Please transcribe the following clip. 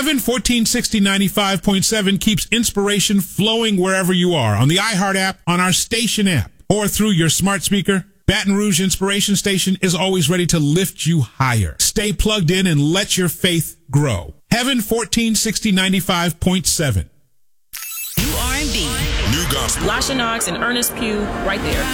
Heaven 1460-95.7 keeps inspiration flowing wherever you are, on the iHeart app, on our station app, or through your smart speaker. Baton Rouge Inspiration Station is always ready to lift you higher. Stay plugged in and let your faith grow. Heaven 1460-95.7. New R&B. New gospel. Lasha Knox and Ernest Pugh right there.